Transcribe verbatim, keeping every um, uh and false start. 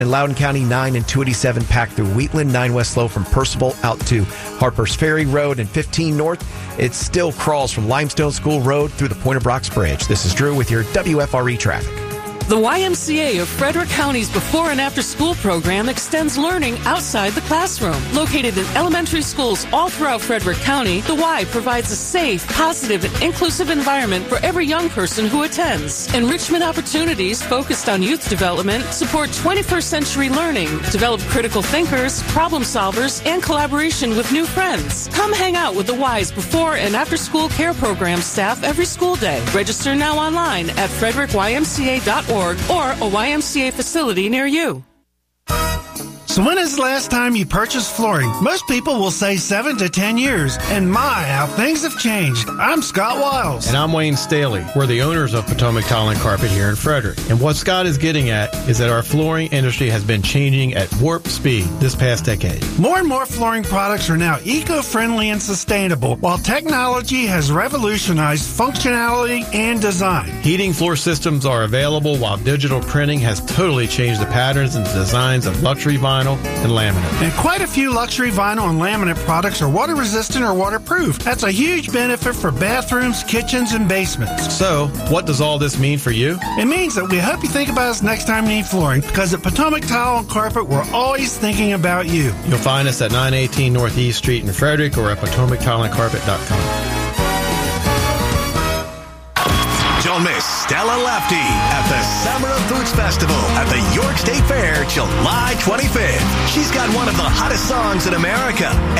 In Loudoun County, nine and two eighty-seven packed through Wheatland, nine west slow from Percival out to Harper's Ferry Road, and fifteen north. It still crawls from Limestone School Road through the Point of Rocks Bridge. This is Drew with your W F R E traffic. The Y M C A of Frederick County's before and after school program extends learning outside the classroom. Located in elementary schools all throughout Frederick County, the Y provides a safe, positive, and inclusive environment for every young person who attends. Enrichment opportunities focused on youth development support twenty-first century learning, develop critical thinkers, problem solvers, and collaboration with new friends. Come hang out with the Y's before and after school care program staff every school day. Register now online at frederick y m c a dot org or a Y M C A facility near you. So when is the last time you purchased flooring? Most people will say seven to ten years. And my, how things have changed. I'm Scott Wiles. And I'm Wayne Staley. We're the owners of Potomac Tile and Carpet here in Frederick. And what Scott is getting at is that our flooring industry has been changing at warp speed this past decade. More and more flooring products are now eco-friendly and sustainable, while technology has revolutionized functionality and design. Heating floor systems are available, while digital printing has totally changed the patterns and designs of luxury vinyl and laminate. And quite a few luxury vinyl and laminate products are water resistant or waterproof. That's a huge benefit for bathrooms, kitchens, and basements. So, what does all this mean for you? It means that we hope you think about us next time you need flooring, because at Potomac Tile and Carpet, we're always thinking about you. You'll find us at nine eighteen Northeast Street in Frederick or at potomac tile and carpet dot com. Don't miss Stella Lefty at the Summer of Foods Festival at the York State Fair, July twenty-fifth. She's got one of the hottest songs in America